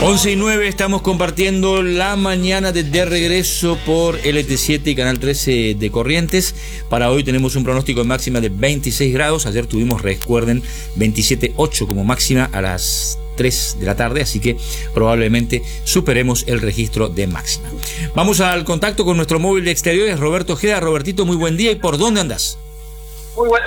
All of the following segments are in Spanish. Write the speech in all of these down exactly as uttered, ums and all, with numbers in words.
once y nueve, estamos compartiendo la mañana de, de regreso por L T siete y Canal trece de Corrientes. Para hoy tenemos un pronóstico de máxima de veintiséis grados. Ayer tuvimos, recuerden, veintisiete punto ocho como máxima a las tres de la tarde, así que probablemente superemos el registro de máxima. Vamos al contacto con nuestro móvil de exteriores, Roberto Ojeda. Robertito, muy buen día. ¿Y por dónde andás? Muy bueno.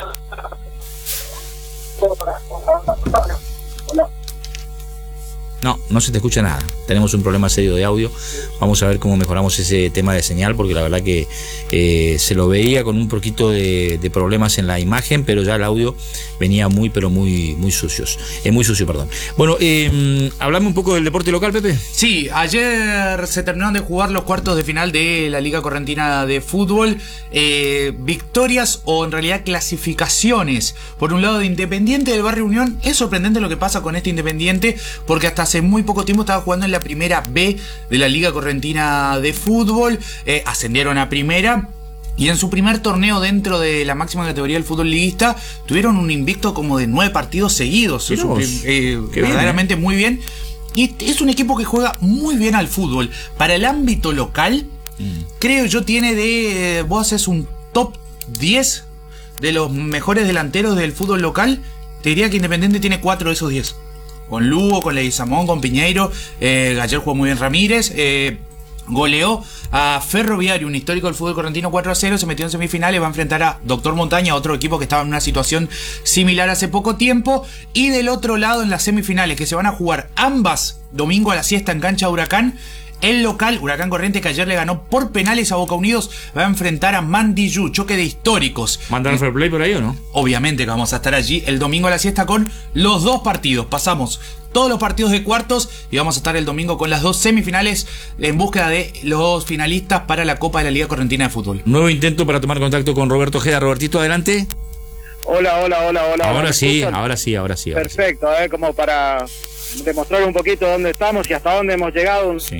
No, no se te escucha nada. Tenemos un problema serio de audio. Vamos a ver cómo mejoramos ese tema de señal, porque la verdad que eh, se lo veía con un poquito de, de problemas en la imagen, pero ya el audio venía muy, pero muy, muy sucios. Eh, muy sucio, perdón. Bueno, eh, hablame un poco del deporte local, Pepe. Sí, ayer se terminaron de jugar los cuartos de final de la Liga Correntina de Fútbol. Eh, victorias o en realidad clasificaciones. Por un lado, de Independiente del Barrio Unión. Es sorprendente lo que pasa con este Independiente, porque hasta hace muy poco tiempo estaba jugando en la primera B de la Liga Correntina de Fútbol. Eh, ascendieron a primera. Y en su primer torneo dentro de la máxima categoría del fútbol liguista tuvieron un invicto como de nueve partidos seguidos. Dios, eh, verdaderamente bien, eh. muy bien. Y es un equipo que juega muy bien al fútbol. Para el ámbito local, mm. creo yo tiene de... Vos haces un top diez de los mejores delanteros del fútbol local. Te diría que Independiente tiene cuatro de esos diez. Con Lugo, con Leguizamón, con Piñeiro. Eh, ayer jugó muy bien Ramírez. Eh, goleó a Ferroviario, un histórico del fútbol correntino, cuatro a cero. Se metió en semifinales. Va a enfrentar a Doctor Montaña, otro equipo que estaba en una situación similar hace poco tiempo. Y del otro lado, en las semifinales, que se van a jugar ambas domingo a la siesta en cancha de Huracán. El local, Huracán Corrientes, que ayer le ganó por penales a Boca Unidos, va a enfrentar a Mandillú, choque de históricos. ¿Mandan fair play por ahí o no? Obviamente que vamos a estar allí el domingo a la siesta con los dos partidos. Pasamos todos los partidos de cuartos y vamos a estar el domingo con las dos semifinales en búsqueda de los finalistas para la Copa de la Liga Correntina de Fútbol. Nuevo intento para tomar contacto con Roberto Ojeda. Robertito, adelante. Hola, hola, hola, hola. Ahora sí, ahora sí, ahora sí. Ahora Perfecto, sí. Eh, como para demostrar un poquito dónde estamos y hasta dónde hemos llegado. Sí.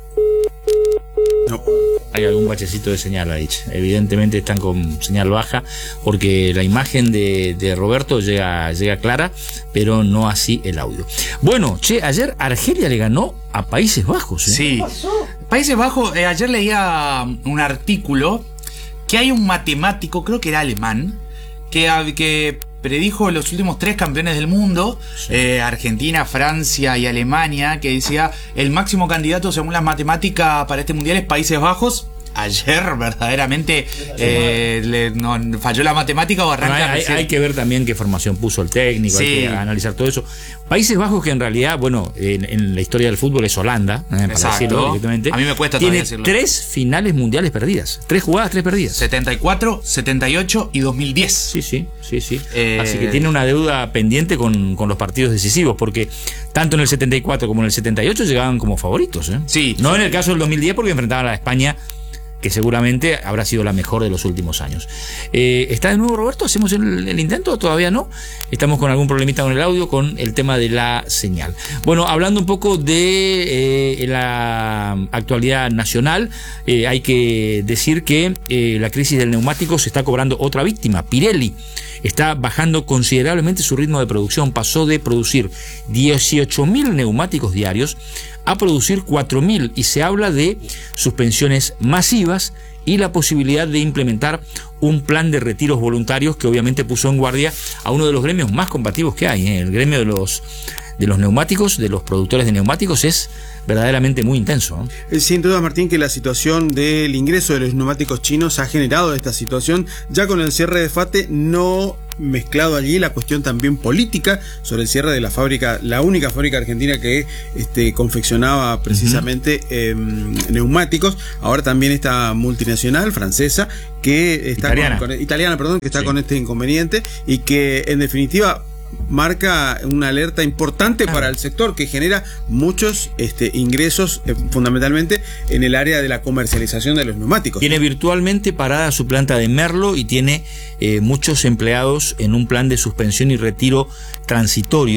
No, hay algún bachecito de señal ahí. Evidentemente están con señal baja, porque la imagen de, de Roberto llega, llega clara, pero no así el audio. Bueno, che, ayer Argelia le ganó a Países Bajos, ¿eh? Sí. Países Bajos, eh, ayer leía un artículo que hay un matemático, creo que era alemán, que, que predijo los últimos tres campeones del mundo, sí. eh, Argentina, Francia y Alemania, que decía el máximo candidato según las matemáticas para este mundial es Países Bajos. Ayer verdaderamente eh, le, no, falló la matemática o arranca. Hay, hay, hay que ver también qué formación puso el técnico, sí. Hay que analizar todo eso. Países Bajos, que en realidad, bueno, en, en la historia del fútbol es Holanda, eh, para decirlo directamente. A mí me cuesta tiene decirlo. Tres finales mundiales perdidas, tres jugadas, tres perdidas. setenta y cuatro, setenta y ocho y dos mil diez. Sí, sí, sí, sí. Eh... Así que tiene una deuda pendiente con, con los partidos decisivos, porque tanto en el setenta y cuatro como en el setenta y ocho llegaban como favoritos, ¿eh? Sí. No sí. En el caso del dos mil diez, porque enfrentaban a la España, que seguramente habrá sido la mejor de los últimos años. Eh, ¿Está de nuevo Roberto? ¿Hacemos el, el intento o todavía no? Estamos con algún problemita con el audio, con el tema de la señal. Bueno, hablando un poco de eh, la actualidad nacional, eh, hay que decir que eh, la crisis del neumático se está cobrando otra víctima. Pirelli está bajando considerablemente su ritmo de producción. Pasó de producir dieciocho mil neumáticos diarios a producir cuatro mil, y se habla de suspensiones masivas y la posibilidad de implementar un plan de retiros voluntarios, que obviamente puso en guardia a uno de los gremios más combativos que hay, ¿eh? El gremio de los de los neumáticos, de los productores de neumáticos, es verdaderamente muy intenso, ¿eh? Sin duda, Martín, que la situación del ingreso de los neumáticos chinos ha generado esta situación. Ya con el cierre de FATE, no mezclado allí la cuestión también política sobre el cierre de la fábrica, la única fábrica argentina que este, confeccionaba precisamente uh-huh. eh, neumáticos. Ahora también esta multinacional francesa que está italiana, con, con, italiana perdón, que está sí. con este inconveniente, y que en definitiva marca una alerta importante ah. para el sector, que genera muchos este, ingresos eh, fundamentalmente en el área de la comercialización de los neumáticos. Tiene virtualmente parada su planta de Merlo y tiene eh, muchos empleados en un plan de suspensión y retiro transitorio,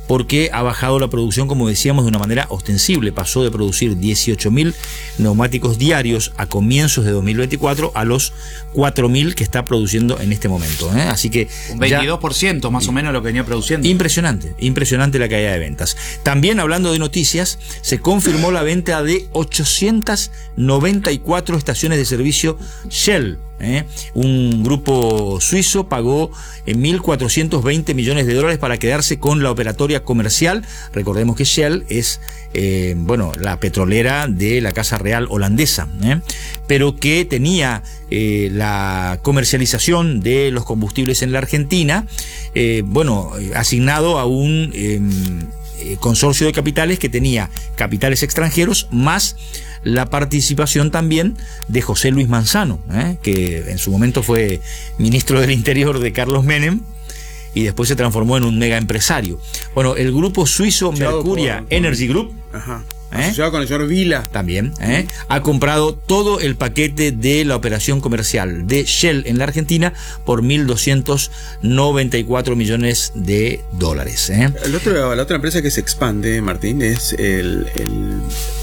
porque ha bajado la producción, como decíamos, de una manera ostensible. Pasó de producir dieciocho mil neumáticos diarios a comienzos de dos mil veinticuatro a los cuatro mil que está produciendo en este momento, ¿eh? Así que un veintidós por ciento más o menos lo que venía produciendo. Impresionante, impresionante la caída de ventas. También, hablando de noticias, se confirmó la venta de ochocientas noventa y cuatro estaciones de servicio Shell. ¿Eh? Un grupo suizo pagó en mil cuatrocientos veinte millones de dólares para quedarse con la operatoria comercial. Recordemos que Shell es eh, bueno, la petrolera de la Casa Real holandesa, ¿eh? pero que tenía eh, la comercialización de los combustibles en la Argentina, eh, bueno, asignado a un eh, consorcio de capitales que tenía capitales extranjeros más la participación también de José Luis Manzano, ¿eh? que en su momento fue ministro del Interior de Carlos Menem y después se transformó en un mega empresario. Bueno, el grupo suizo Mercuria por, por, Energy Group, ajá, ¿eh? asociado con el señor Vila también, ¿eh? ha comprado todo el paquete de la operación comercial de Shell en la Argentina por mil doscientos noventa y cuatro millones de dólares. ¿eh? El otro, la otra empresa que se expande, Martín, es el... el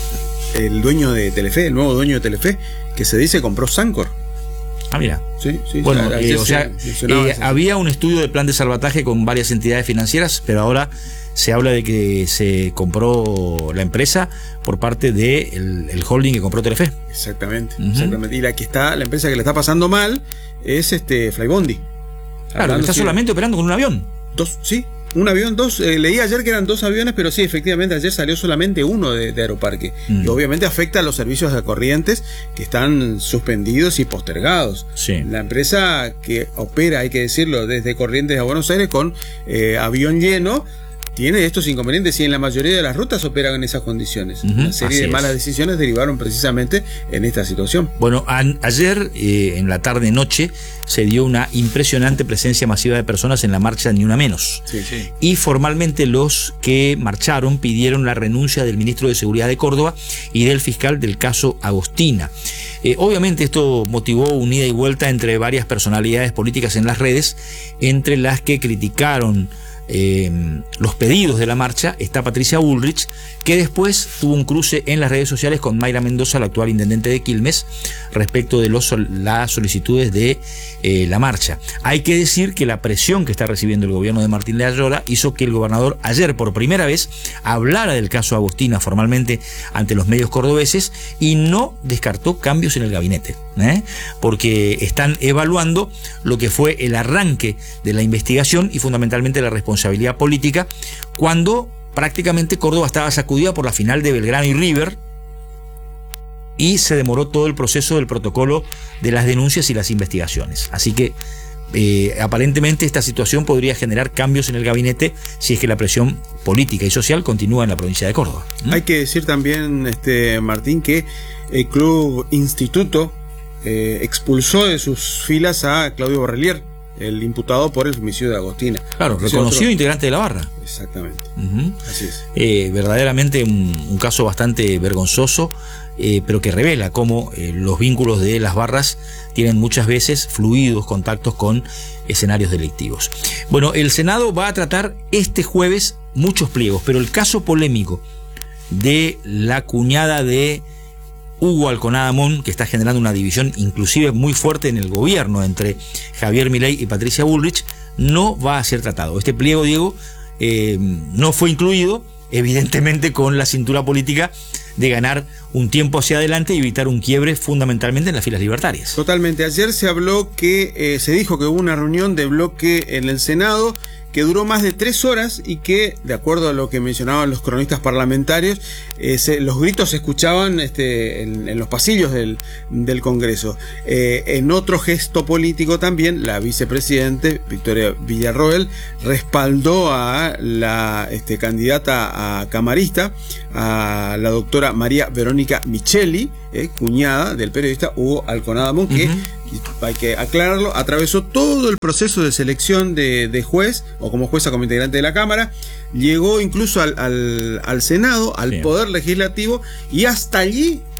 el dueño de Telefe, el nuevo dueño de Telefe, que se dice compró Sancor. Ah, mira. Sí, sí. Bueno, ya, eh, o sea, eh, había un estudio de plan de salvataje con varias entidades financieras, pero ahora se habla de que se compró la empresa por parte del de el holding que compró Telefe. Exactamente, uh-huh. exactamente. Y la que está, la empresa que le está pasando mal es este Flybondi. Claro, que está solamente operando con un avión. Dos, sí. Un avión, dos, eh, leí ayer que eran dos aviones, pero sí, efectivamente, ayer salió solamente uno de, de Aeroparque. Mm. Y obviamente afecta a los servicios de Corrientes que están suspendidos y postergados. Sí. La empresa que opera, hay que decirlo, desde Corrientes a Buenos Aires con eh, avión lleno, tiene estos inconvenientes y en la mayoría de las rutas operan en esas condiciones. Uh-huh, Una serie de malas es. decisiones derivaron precisamente en esta situación. Bueno, a, ayer eh, en la tarde-noche se dio una impresionante presencia masiva de personas en la marcha Ni Una Menos. Sí, sí. Y formalmente los que marcharon pidieron la renuncia del ministro de Seguridad de Córdoba y del fiscal del caso Agostina. Eh, obviamente esto motivó un ida y vuelta entre varias personalidades políticas en las redes, entre las que criticaron Eh, los pedidos de la marcha está Patricia Bullrich, que después tuvo un cruce en las redes sociales con Mayra Mendoza, la actual intendente de Quilmes, respecto de los, las solicitudes de eh, la marcha. Hay que decir que la presión que está recibiendo el gobierno de Martín de Ayora hizo que el gobernador ayer por primera vez hablara del caso Agostina formalmente ante los medios cordobeses y no descartó cambios en el gabinete, ¿eh? porque están evaluando lo que fue el arranque de la investigación y fundamentalmente la responsabilidad responsabilidad política, cuando prácticamente Córdoba estaba sacudida por la final de Belgrano y River y se demoró todo el proceso del protocolo de las denuncias y las investigaciones. Así que eh, aparentemente esta situación podría generar cambios en el gabinete si es que la presión política y social continúa en la provincia de Córdoba. ¿Mm? Hay que decir también, este Martín, que el Club Instituto eh, expulsó de sus filas a Claudio Borrelier, el imputado por el homicidio de Agostina. Claro, reconocido integrante de la barra. Exactamente. Uh-huh. Así es. Eh, verdaderamente un, un caso bastante vergonzoso, eh, pero que revela cómo eh, los vínculos de las barras tienen muchas veces fluidos contactos con escenarios delictivos. Bueno, el Senado va a tratar este jueves muchos pliegos, pero el caso polémico de la cuñada de Hugo Alconada Mon, que está generando una división inclusive muy fuerte en el gobierno entre Javier Milei y Patricia Bullrich, no va a ser tratado. Este pliego, Diego, eh, no fue incluido, evidentemente con la cintura política de ganar un tiempo hacia adelante y evitar un quiebre fundamentalmente en las filas libertarias. Totalmente. Ayer se habló que, eh, se dijo que hubo una reunión de bloque en el Senado que duró más de tres horas y que, de acuerdo a lo que mencionaban los cronistas parlamentarios, eh, se, los gritos se escuchaban este, en, en los pasillos del, del Congreso. Eh, en otro gesto político también, la vicepresidente Victoria Villarroel respaldó a la este, candidata a camarista, a la doctora María Verónica Micheli, eh, cuñada del periodista Hugo Alconada Mon, que, uh-huh. hay que aclararlo, atravesó todo el proceso de selección de, de juez o como jueza como integrante de la Cámara, llegó incluso al, al, al Senado, al sí. Poder Legislativo, y hasta allí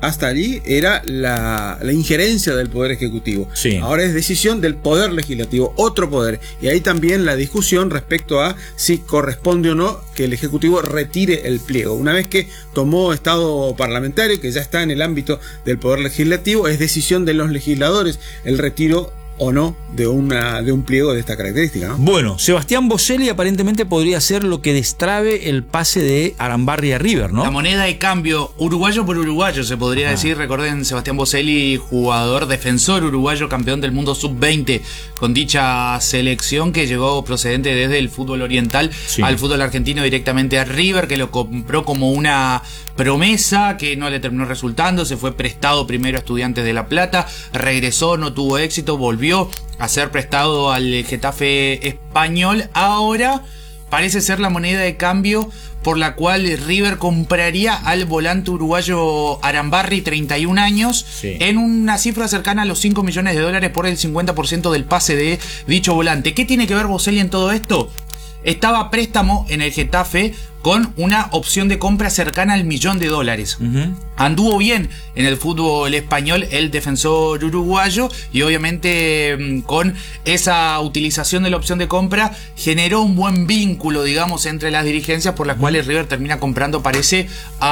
hasta allí era la, la injerencia del Poder Ejecutivo. Sí. Ahora es decisión del Poder Legislativo, otro poder. Y ahí también la discusión respecto a si corresponde o no que el Ejecutivo retire el pliego. Una vez que tomó estado parlamentario, que ya está en el ámbito del Poder Legislativo, es decisión de los legisladores el retiro o no de una de un pliego de esta característica, ¿no? Bueno, Sebastián Boselli aparentemente podría ser lo que destrabe el pase de Arambarri a River, ¿no? La moneda de cambio uruguayo por uruguayo, se podría ah. decir. Recuerden, Sebastián Boselli, jugador, defensor uruguayo, campeón del mundo sub veinte con dicha selección, que llegó procedente desde el fútbol oriental sí. al fútbol argentino directamente a River, que lo compró como una promesa que no le terminó resultando. Se fue prestado primero a Estudiantes de La Plata, regresó, no tuvo éxito, volvió a ser prestado al Getafe español. Ahora parece ser la moneda de cambio por la cual River compraría al volante uruguayo Arambarri, treinta y un años, sí. en una cifra cercana a los cinco millones de dólares por el cincuenta por ciento del pase de dicho volante. ¿Qué tiene que ver Boselli en todo esto? Estaba a préstamo en el Getafe con una opción de compra cercana al millón de dólares. Uh-huh. Anduvo bien en el fútbol español el defensor uruguayo, y obviamente con esa utilización de la opción de compra generó un buen vínculo, digamos, entre las dirigencias, por las uh-huh. cuales River termina comprando, parece,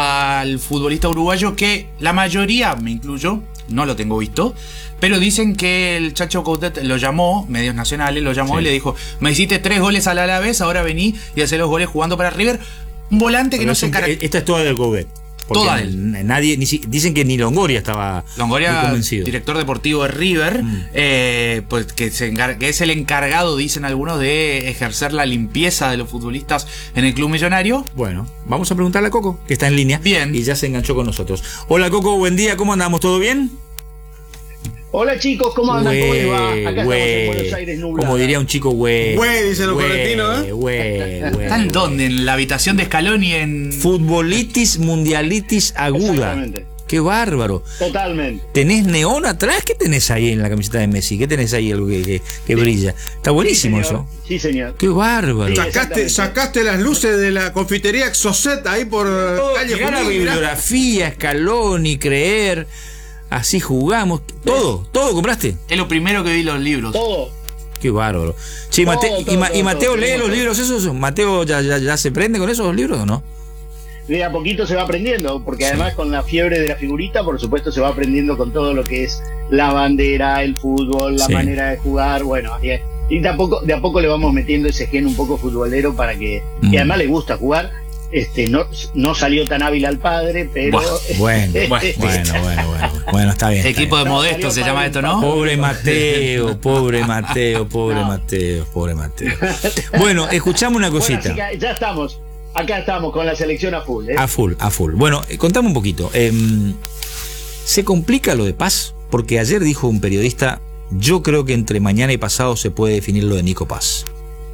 al futbolista uruguayo, que la mayoría, me incluyo, no lo tengo visto, pero dicen que el Chacho Coudet lo llamó, medios nacionales lo llamó sí. y le dijo: me hiciste tres goles al Alavés, ahora vení y hacé los goles jugando para River. Un volante que pero no se caracteriza. Esta es toda del Coudet. Toda él. Nadie, ni si, dicen que ni Longoria estaba Longoria, convencido. Director deportivo de River, mm. eh, pues que, se encar- que es el encargado, dicen algunos, de ejercer la limpieza de los futbolistas en el club millonario. Bueno, vamos a preguntarle a Coco, que está en línea. Bien. Y ya se enganchó con nosotros. Hola Coco, buen día, ¿cómo andamos? ¿Todo bien? Hola chicos, ¿cómo andan? ¿Cómo les va? Acá estamos en Buenos Aires nublada. Como diría un chico, güey. Güey, dicen los correntinos, ¿eh? Güey, güey. ¿Están dónde? ¿En la habitación de Scaloni? En Futbolitis mundialitis aguda. Exactamente. Qué bárbaro. Totalmente. ¿Tenés neón atrás? ¿Qué tenés ahí en la camiseta de Messi? ¿Qué tenés ahí algo que, que, que brilla? Está buenísimo sí, eso. Sí, señor. Qué bárbaro. Sí, sacaste, sacaste las luces de la confitería Exocet ahí por todo, calle Junín, la bibliografía, Scaloni, creer. Así jugamos, todo, todo compraste. Es lo primero que vi los libros. Todo. Qué bárbaro. Sí, todo, Mate, todo, y, Ma, todo, y Mateo todo, lee todo, los todo. libros esos. ¿Mateo ya, ya, ya se prende con esos libros o no? De a poquito se va aprendiendo, porque además con la fiebre de la figurita, por supuesto, se va aprendiendo con todo lo que es la bandera, el fútbol, la sí. manera de jugar, bueno, y de a poco, de a poco le vamos metiendo ese gen un poco futbolero para que, mm. y además le gusta jugar. Este, no, no salió tan hábil al padre, pero... Bueno, bueno, bueno, bueno, bueno, bueno, está bien. Está Equipo bien. de Modesto se llama esto, ¿no? Pobre Mateo, pobre Mateo, pobre no. Mateo, pobre Mateo. Bueno, escuchamos una cosita. Bueno, así que ya estamos, acá estamos con la selección a full, ¿eh? A full, a full. Bueno, contame un poquito. Eh, ¿Se complica lo de Paz? Porque ayer dijo un periodista: yo creo que entre mañana y pasado se puede definir lo de Nico Paz.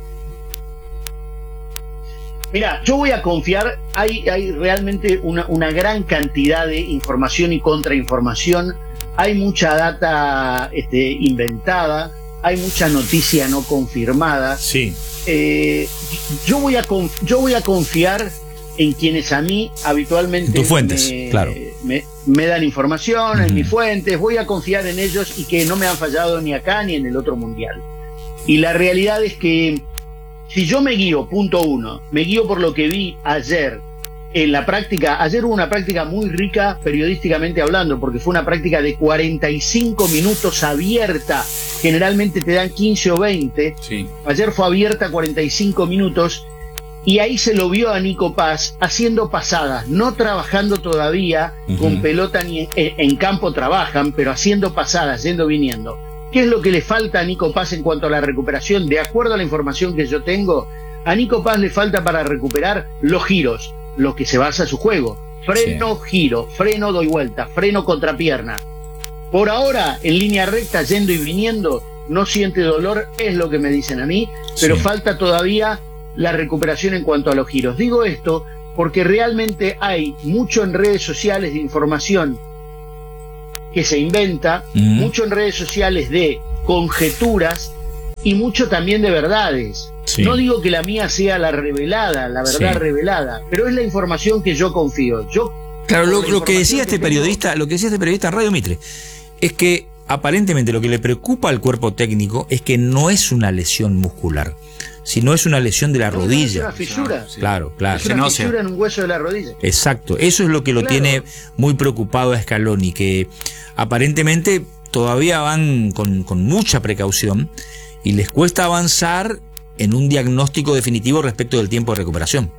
Mira, yo voy a confiar, hay, hay realmente una, una gran cantidad de información y contrainformación, hay mucha data este, inventada, hay mucha noticia no confirmada. Sí. Eh, yo, voy a conf- yo voy a confiar en quienes a mí habitualmente en tus fuentes, me, claro. me, me dan información, uh-huh. en mis fuentes, voy a confiar en ellos y que no me han fallado ni acá ni en el otro mundial. Y la realidad es que si yo me guío, punto uno, me guío por lo que vi ayer en la práctica, ayer hubo una práctica muy rica periodísticamente hablando, porque fue una práctica de cuarenta y cinco minutos abierta, generalmente te dan quince o veinte, sí. Ayer fue abierta cuarenta y cinco minutos, y ahí se lo vio a Nico Paz haciendo pasadas, no trabajando todavía uh-huh. con pelota ni en, en campo trabajan, pero haciendo pasadas, yendo viniendo. ¿Qué es lo que le falta a Nico Paz en cuanto a la recuperación? De acuerdo a la información que yo tengo, a Nico Paz le falta para recuperar los giros, lo que se basa en su juego. Freno, sí. giro, freno, doy vuelta, freno, contrapierna. Por ahora, en línea recta, yendo y viniendo, no siente dolor, es lo que me dicen a mí, pero sí. falta todavía la recuperación en cuanto a los giros. Digo esto porque realmente hay mucho en redes sociales de información que se inventa, uh-huh. mucho en redes sociales de conjeturas y mucho también de verdades. Sí. No digo que la mía sea la revelada, la verdad sí. revelada, pero es la información que yo confío. Yo Claro, lo, lo que decía este periodista, lo que decía este periodista en Radio Mitre, es que aparentemente lo que le preocupa al cuerpo técnico es que no es una lesión muscular, sino es una lesión de la no, rodilla. Es una fisura. Sí. Claro, claro. Es una fisura en un hueso de la rodilla. Exacto, eso es lo que lo claro. tiene muy preocupado a Scaloni, que aparentemente todavía van con, con mucha precaución y les cuesta avanzar en un diagnóstico definitivo respecto del tiempo de recuperación.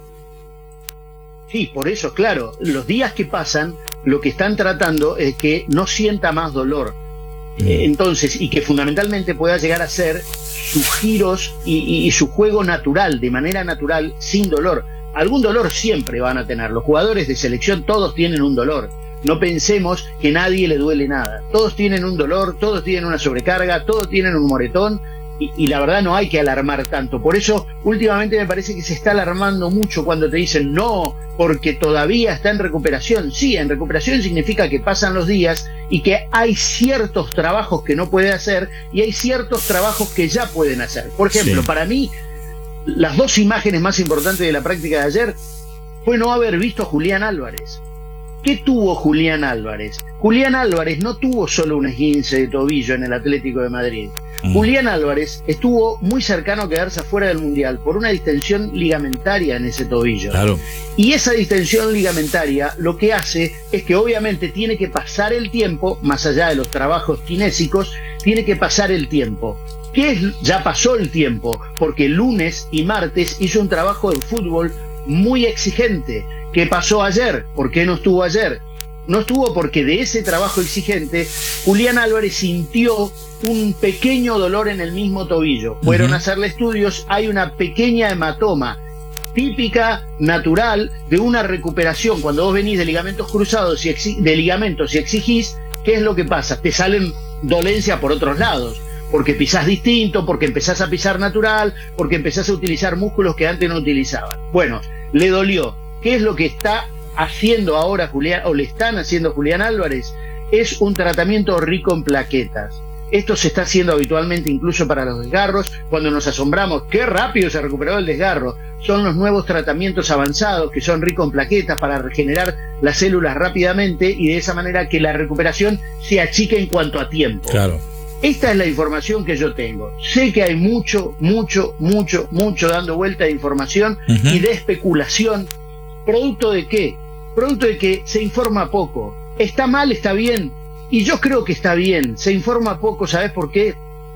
Sí, por eso, claro, los días que pasan, lo que están tratando es que no sienta más dolor. Mm. Eh, entonces, y que fundamentalmente pueda llegar a ser sus giros y, y, y su juego natural, de manera natural, sin dolor. Algún dolor siempre van a tener. Los jugadores de selección todos tienen un dolor. No pensemos que nadie le duele nada. Todos tienen un dolor, todos tienen una sobrecarga, todos tienen un moretón. Y, y la verdad no hay que alarmar tanto. Por eso últimamente me parece que se está alarmando mucho cuando te dicen no, porque todavía está en recuperación. Sí, en recuperación significa que pasan los días y que hay ciertos trabajos que no puede hacer y hay ciertos trabajos que ya pueden hacer. Por ejemplo, sí. para mí, las dos imágenes más importantes de la práctica de ayer fue no haber visto a Julián Álvarez. ¿Qué tuvo Julián Álvarez? Julián Álvarez no tuvo solo un esguince de tobillo en el Atlético de Madrid. Mm. Julián Álvarez estuvo muy cercano a quedarse afuera del Mundial por una distensión ligamentaria en ese tobillo. Claro. Y esa distensión ligamentaria lo que hace es que obviamente tiene que pasar el tiempo, más allá de los trabajos kinésicos, tiene que pasar el tiempo. ¿Qué es? Ya pasó el tiempo, porque lunes y martes hizo un trabajo de fútbol muy exigente. ¿Qué pasó ayer? ¿Por qué no estuvo ayer? No estuvo porque de ese trabajo exigente, Julián Álvarez sintió un pequeño dolor en el mismo tobillo. Fueron uh-huh. a hacerle estudios, hay una pequeña hematoma típica, natural, de una recuperación. Cuando vos venís de ligamentos cruzados y exi- de ligamentos y exigís, ¿qué es lo que pasa? Te salen dolencias por otros lados. Porque pisás distinto, porque empezás a pisar natural, porque empezás a utilizar músculos que antes no utilizaban. Bueno, le dolió. ¿Qué es lo que está haciendo ahora Julián, o le están haciendo Julián Álvarez? Es un tratamiento rico en plaquetas. Esto se está haciendo habitualmente incluso para los desgarros. Cuando nos asombramos, qué rápido se recuperó el desgarro. Son los nuevos tratamientos avanzados que son ricos en plaquetas para regenerar las células rápidamente y de esa manera que la recuperación se achique en cuanto a tiempo. Claro. Esta es la información que yo tengo. Sé que hay mucho, mucho, mucho, mucho dando vuelta de información uh-huh. y de especulación. ¿Producto de qué? Producto de que se informa poco. ¿Está mal? ¿Está bien? Y yo creo que está bien. Se informa poco, ¿sabes por qué?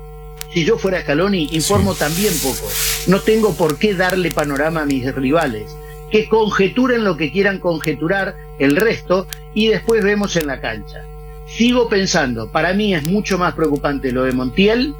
Si yo fuera Scaloni, informo sí. también poco. No tengo por qué darle panorama a mis rivales. Que conjeturen lo que quieran conjeturar, el resto, y después vemos en la cancha. Sigo pensando, para mí es mucho más preocupante lo de Montiel,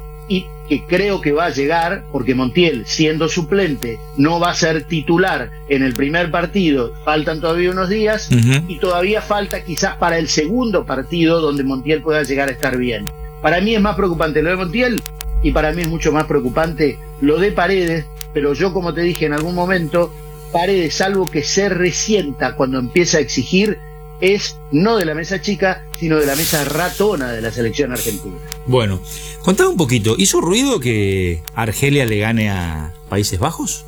y que creo que va a llegar, porque Montiel, siendo suplente, no va a ser titular en el primer partido, faltan todavía unos días, uh-huh. y todavía falta quizás para el segundo partido donde Montiel pueda llegar a estar bien. Para mí es más preocupante lo de Montiel, y para mí es mucho más preocupante lo de Paredes, pero yo, como te dije en algún momento, Paredes, salvo que se resienta cuando empieza a exigir, es no de la mesa chica, sino de la mesa ratona de la selección argentina. Bueno, contame un poquito, ¿hizo ruido que Argelia le gane a Países Bajos?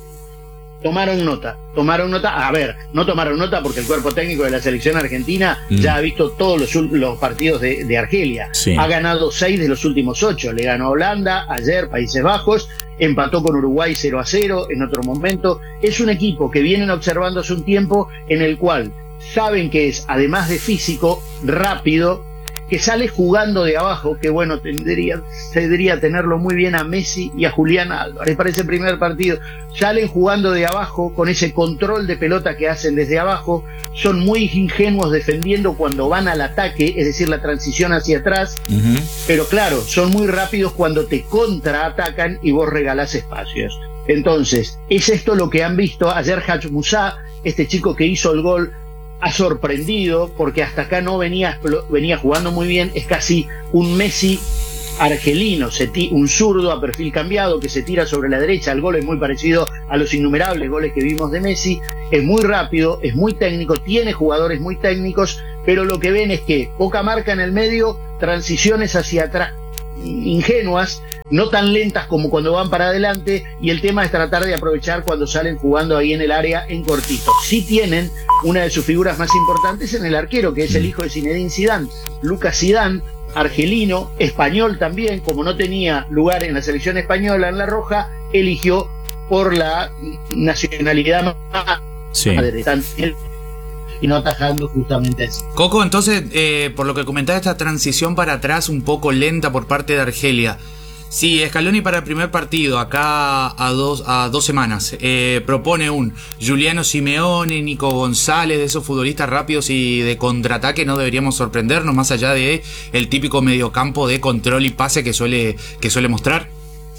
Tomaron nota, tomaron nota, a ver, no tomaron nota porque el cuerpo técnico de la selección argentina mm. ya ha visto todos los, los partidos de, de Argelia. Sí. Ha ganado seis de los últimos ocho, le ganó a Holanda, ayer Países Bajos, empató con Uruguay cero a cero en otro momento. Es un equipo que vienen observando hace un tiempo en el cual saben que es, además de físico, rápido, que sale jugando de abajo, que bueno, tendría, tendría tenerlo muy bien a Messi y a Julián Álvarez para ese primer partido. Salen jugando de abajo, con ese control de pelota que hacen desde abajo, son muy ingenuos defendiendo cuando van al ataque, es decir, la transición hacia atrás, uh-huh. pero claro, son muy rápidos cuando te contraatacan y vos regalás espacios. Entonces, es esto lo que han visto. Ayer Hadj Moussa, este chico que hizo el gol, ha sorprendido porque hasta acá no venía, venía jugando muy bien. Es casi un Messi argelino, se ti, un zurdo a perfil cambiado que se tira sobre la derecha. El gol es muy parecido a los innumerables goles que vimos de Messi. Es muy rápido, es muy técnico, tiene jugadores muy técnicos, pero lo que ven es que poca marca en el medio, transiciones hacia atrás ingenuas, no tan lentas como cuando van para adelante, y el tema es tratar de aprovechar cuando salen jugando ahí en el área en cortito. Sí tienen una de sus figuras más importantes en el arquero, que es el hijo de Zinedine Zidane, Lucas Zidane, argelino, español también. Como no tenía lugar en la selección española en la Roja, eligió por la nacionalidad más Sí. madre, y no atajando justamente eso. Coco, entonces, eh, por lo que comentaba, esta transición para atrás un poco lenta por parte de Argelia. Sí, Scaloni para el primer partido, acá a dos, a dos semanas, eh, propone un Giuliano Simeone, Nico González, de esos futbolistas rápidos y de contraataque. No deberíamos sorprendernos, más allá de el típico mediocampo de control y pase que suele, que suele mostrar.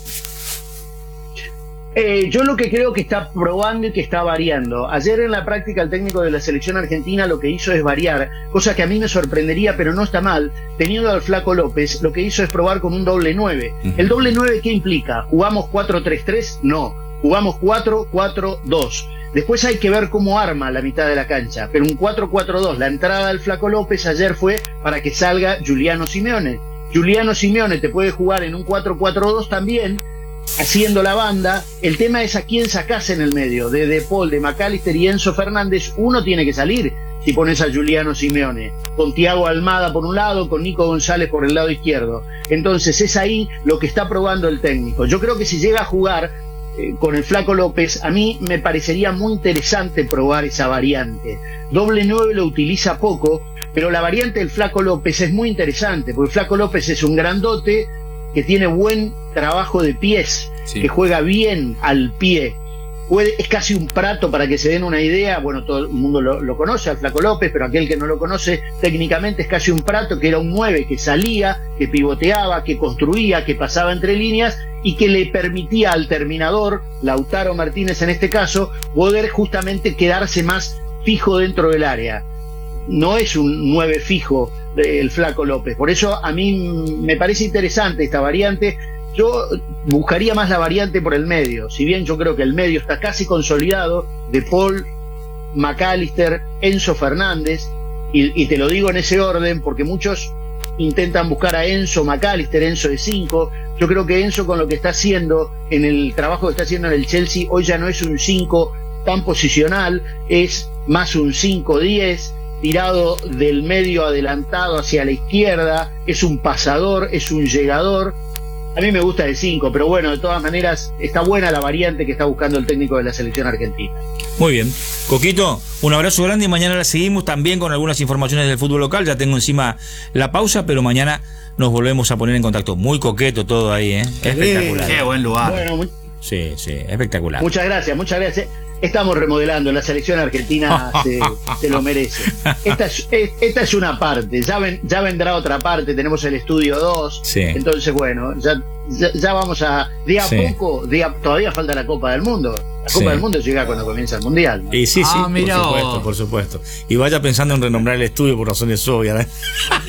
Eh, yo lo que creo que está probando y que está variando. Ayer en la práctica el técnico de la selección argentina lo que hizo es variar, cosa que a mí me sorprendería, pero no está mal. Teniendo al Flaco López, lo que hizo es probar con un doble nueve. Uh-huh. ¿El doble nueve qué implica? ¿Jugamos cuatro tres tres? No. Jugamos cuatro cuatro dos. Después hay que ver cómo arma la mitad de la cancha. Pero un cuatro cuatro dos, la entrada del Flaco López ayer fue para que salga Giuliano Simeone. Giuliano Simeone te puede jugar en un cuatro cuatro dos también, haciendo la banda. El tema es a quién sacás en el medio. De De Paul, de McAllister y Enzo Fernández, uno tiene que salir si pones a Giuliano Simeone, con Thiago Almada por un lado, con Nico González por el lado izquierdo. Entonces es ahí lo que está probando el técnico. Yo creo que si llega a jugar eh, con el Flaco López, a mí me parecería muy interesante probar esa variante. Doble nueve lo utiliza poco, pero la variante del Flaco López es muy interesante, porque el Flaco López es un grandote que tiene buen trabajo de pies, sí, que juega bien al pie. Puede, es casi un Prato, para que se den una idea. Bueno, todo el mundo lo, lo conoce, al Flaco López, pero aquel que no lo conoce, técnicamente es casi un Prato, que era un nueve que salía, que pivoteaba, que construía, que pasaba entre líneas y que le permitía al terminador, Lautaro Martínez en este caso, poder justamente quedarse más fijo dentro del área. No es un nueve fijo el Flaco López. Por eso a mí me parece interesante esta variante. Yo buscaría más la variante por el medio. Si bien yo creo que el medio está casi consolidado, De Paul, McAllister, Enzo Fernández, y, y te lo digo en ese orden porque muchos intentan buscar a Enzo, McAllister, Enzo de cinco. Yo creo que Enzo, con lo que está haciendo en el trabajo que está haciendo en el Chelsea, hoy ya no es un cinco tan posicional, es más un cinco diez, tirado del medio adelantado hacia la izquierda, es un pasador, es un llegador. A mí me gusta el cinco, pero bueno, de todas maneras está buena la variante que está buscando el técnico de la selección argentina. Muy bien. Coquito, un abrazo grande y mañana la seguimos también con algunas informaciones del fútbol local. Ya tengo encima la pausa, pero mañana nos volvemos a poner en contacto. Muy coqueto todo ahí, ¿eh? Espectacular. Qué buen lugar. Bueno, muy... Sí, sí, espectacular. Muchas gracias, muchas gracias. Estamos remodelando, la selección argentina se, se lo merece. Esta es, esta es una parte, ya, ven, ya vendrá otra parte, tenemos el estudio dos, sí. Entonces bueno, ya, ya, ya vamos a, de a sí. poco, de a, todavía falta la Copa del Mundo. La Copa sí. del Mundo llega cuando comienza el Mundial, ¿no? Y sí, sí, ah, por mira supuesto, vos. por supuesto. Y vaya pensando en renombrar el estudio por razones obvias, ¿eh?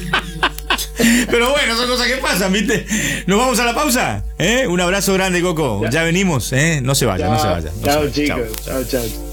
Pero bueno, son cosas que pasan, ¿viste? ¿Nos vamos a la pausa? ¿Eh? Un abrazo grande, Coco. Ya, ya venimos, ¿eh? No se vaya, chao, no se vaya. No chao, se vaya. chicos. Chao, chao. chao.